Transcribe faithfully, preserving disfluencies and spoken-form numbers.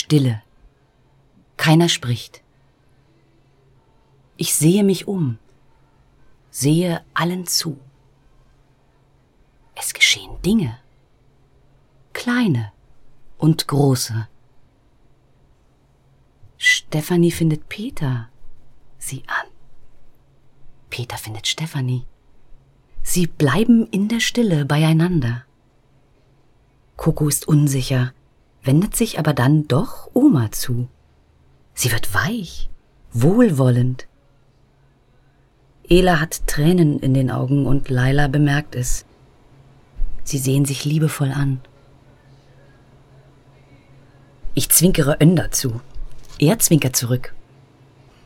Stille. Keiner spricht. Ich sehe mich um, sehe allen zu. Es geschehen Dinge, kleine und große. Stefanie findet Peter, sieh an. Peter findet Stefanie. Sie bleiben in der Stille beieinander. Coco ist unsicher, wendet sich aber dann doch Oma zu. Sie wird weich, wohlwollend. Ela hat Tränen in den Augen und Laila bemerkt es. Sie sehen sich liebevoll an. Ich zwinkere Önder zu. Er zwinkert zurück.